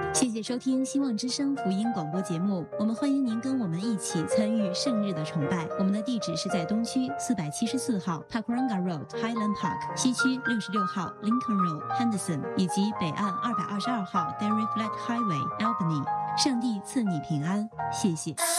谢谢收听希望之声福音广播节目，我们欢迎您跟我们一起参与圣日的崇拜。我们的地址是在东区474号 Pakuranga Road Highland Park， 西区66号 Lincoln Road Henderson， 以及北岸222号 Derry Flat Highway Albany。上帝赐你平安，谢谢。